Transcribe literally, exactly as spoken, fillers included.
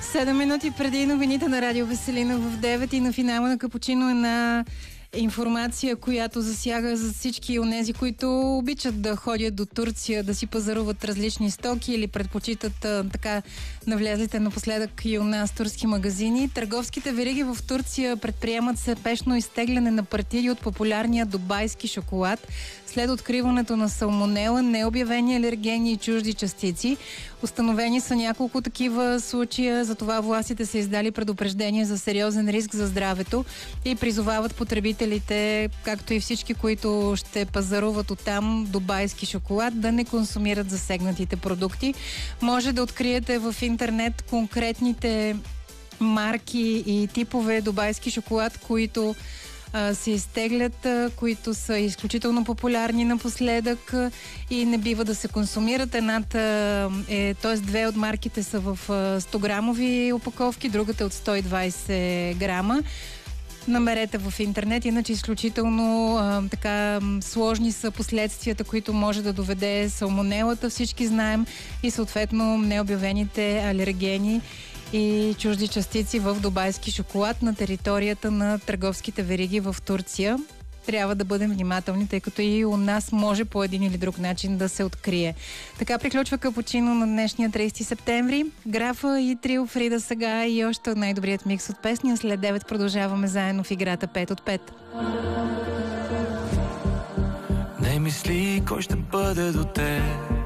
Седем минути преди новините на Радио Веселина в девет и на финала на Капучино е на информация, която засяга за всички онези, които обичат да ходят до Турция, да си пазаруват различни стоки или предпочитат а, така навлязлите напоследък и у нас турски магазини. Търговските вериги в Турция предприемат спешно изтегляне на партиди от популярния дубайски шоколад след откриването на салмонела, необявени алергени и чужди частици. Установени са няколко такива случая, затова властите са издали предупреждение за сериозен риск за здравето и призовават потребителите, както и всички, които ще пазаруват оттам дубайски шоколад, да не консумират засегнатите продукти. Може да откриете в интернет конкретните марки и типове дубайски шоколад, които се изтеглят, които са изключително популярни напоследък и не бива да се консумират. Едната е, т.е. две от марките са в сто грамови опаковки, другата е от сто и двайсет грама. Намерете в интернет, иначе изключително а, така сложни са последствията, които може да доведе салмонелата, всички знаем, и съответно необявените алергени и чужди частици в дубайски шоколад на територията на търговските вериги в Турция. Трябва да бъдем внимателни, тъй като и у нас може по един или друг начин да се открие. Така приключва Капучино на днешния трийсети септември. Графа и Трио Фрида сега и още най-добрият микс от песни. След девет продължаваме заедно в играта пет от пет. Не мисли кой ще бъде до теб,